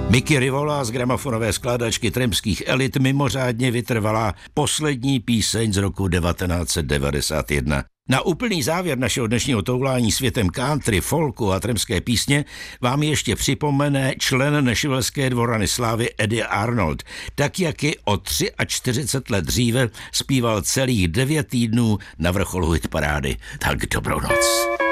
Mickey Rivola z gramofonové skládačky Trampských elit mimořádně vytrvala poslední píseň z roku 1991. Na úplný závěr našeho dnešního toulání světem country, folku a trampské písně vám ještě připomene člen Nashvilleské dvorany slávy Eddie Arnold, tak jak ji o 43 let dříve zpíval celých 9 týdnů na vrcholu hitparády. Tak dobrou noc.